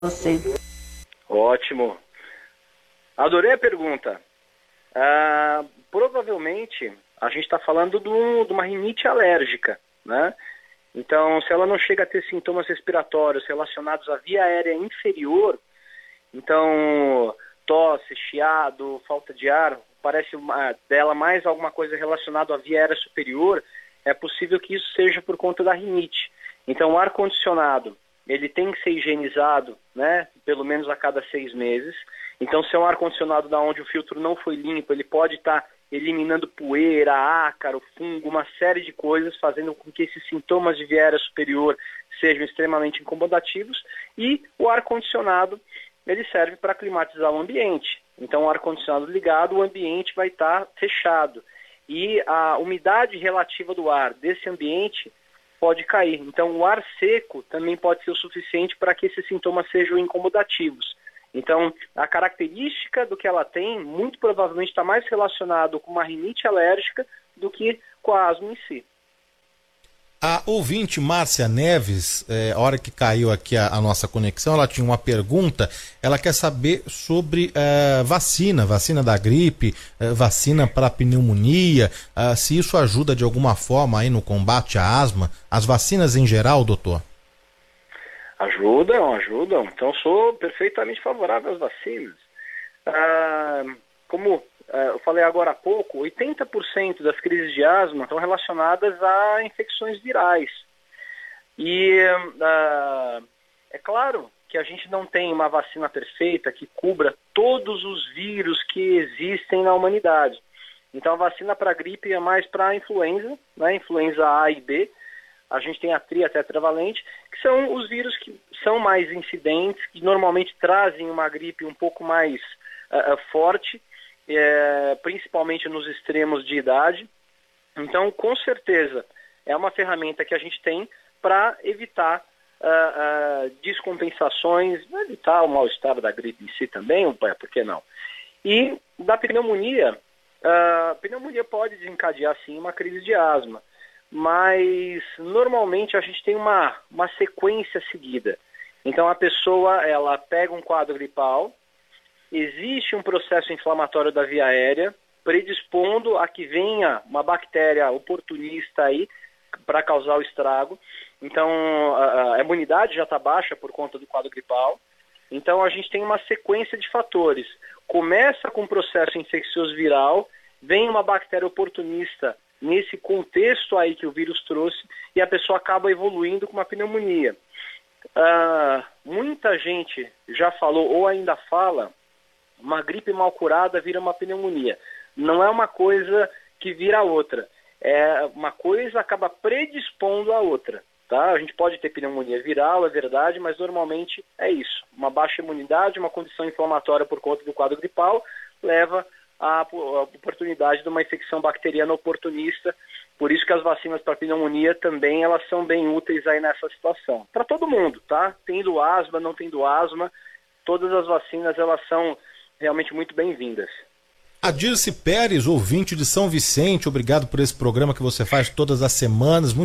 você. Ótimo. Adorei a pergunta. Provavelmente a gente está falando de uma rinite alérgica, né? Então, se ela não chega a ter sintomas respiratórios relacionados à via aérea inferior, então tosse, chiado, falta de ar, parece dela mais alguma coisa relacionada à via aérea superior, é possível que isso seja por conta da rinite. Então, o ar-condicionado, ele tem que ser higienizado, né, pelo menos a cada 6 meses. Então, se é um ar-condicionado da onde o filtro não foi limpo, ele pode estar eliminando poeira, ácaro, fungo, uma série de coisas, fazendo com que esses sintomas de via aérea superior sejam extremamente incomodativos. E o ar-condicionado, ele serve para climatizar o ambiente. Então, o ar-condicionado ligado, o ambiente vai estar fechado. E a umidade relativa do ar desse ambiente pode cair. Então, o ar seco também pode ser o suficiente para que esses sintomas sejam incomodativos. Então, a característica do que ela tem, muito provavelmente está mais relacionado com uma rinite alérgica do que com a asma em si. A ouvinte Márcia Neves, a hora que caiu aqui a nossa conexão, ela tinha uma pergunta, ela quer saber sobre vacina da gripe, vacina para pneumonia, se isso ajuda de alguma forma aí no combate à asma, as vacinas em geral, doutor? Ajudam. Então, sou perfeitamente favorável às vacinas. Como eu falei agora há pouco, 80% das crises de asma estão relacionadas a infecções virais. E é claro que a gente não tem uma vacina perfeita que cubra todos os vírus que existem na humanidade. Então, a vacina para gripe é mais para a influenza, né? Influenza A e B. A gente tem a tetravalente, que são os vírus que são mais incidentes, que normalmente trazem uma gripe um pouco mais forte, principalmente nos extremos de idade. Então, com certeza, é uma ferramenta que a gente tem para evitar descompensações, evitar o mal-estar da gripe em si também, por que não? E da pneumonia, a pneumonia pode desencadear, sim, uma crise de asma. Mas normalmente a gente tem uma sequência seguida. Então a pessoa, ela pega um quadro gripal, existe um processo inflamatório da via aérea, predispondo a que venha uma bactéria oportunista aí para causar o estrago. Então a imunidade já está baixa por conta do quadro gripal. Então a gente tem uma sequência de fatores. Começa com um processo infeccioso viral, vem uma bactéria oportunista nesse contexto aí que o vírus trouxe, e a pessoa acaba evoluindo com uma pneumonia. Muita gente já falou, ou ainda fala, uma gripe mal curada vira uma pneumonia. Não é uma coisa que vira outra. Uma coisa acaba predispondo a outra. Tá? A gente pode ter pneumonia viral, é verdade, mas normalmente é isso. Uma baixa imunidade, uma condição inflamatória por conta do quadro gripal, leva a oportunidade de uma infecção bacteriana oportunista. Por isso que as vacinas para pneumonia também elas são bem úteis aí nessa situação. Para todo mundo, tá? Tendo asma, não tendo asma, todas as vacinas elas são realmente muito bem-vindas. A Dirce Pérez, ouvinte de São Vicente, obrigado por esse programa que você faz todas as semanas.